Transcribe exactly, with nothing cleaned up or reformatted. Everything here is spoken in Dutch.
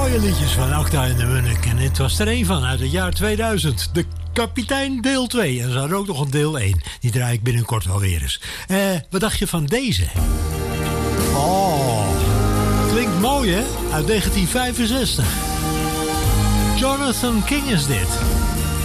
Mooie liedjes van Acta en de Munnik. En dit was er een van uit het jaar tweeduizend. De Kapitein deel twee. En ze hadden ook nog een deel één. Die draai ik binnenkort alweer eens. Eh, wat dacht je van deze? Oh, klinkt mooi hè? Uit negentien vijfenzestig. Jonathan King is dit.